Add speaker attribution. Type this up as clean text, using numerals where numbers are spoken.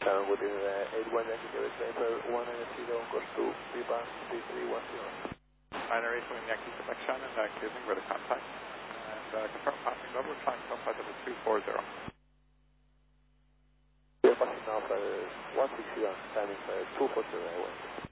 Speaker 1: Town within 81 Yankee Quebec Center, 190 on course to VPAN 3310.
Speaker 2: Binary from Yankee Quebec Shannon, cruising with a contact. And confirm passing level, flying southside of 240.
Speaker 1: We are passing now for 160 on timing 240 right away.